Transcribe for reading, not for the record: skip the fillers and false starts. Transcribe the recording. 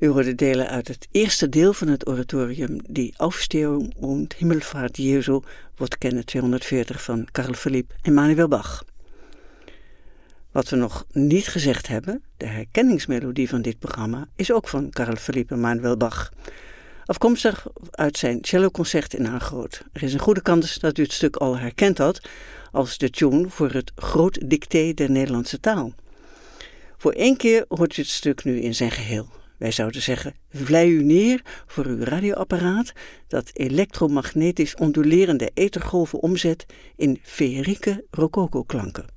U hoorde delen uit het eerste deel van het oratorium Die Aufstehung und Himmelfahrt Jesu, wordt kennen 240 van Carl Philipp Emanuel Bach. Wat we nog niet gezegd hebben, de herkenningsmelodie van dit programma is ook van Carl Philipp Emanuel Bach. Afkomstig uit zijn celloconcert in A-groot. Er is een goede kans dat u het stuk al herkend had als de tune voor het Groot Dicté der Nederlandse taal. Voor 1 keer hoort u het stuk nu in zijn geheel. Wij zouden zeggen, vlei u neer voor uw radioapparaat dat elektromagnetisch ondulerende ethergolven omzet in feerieke rococo-klanken.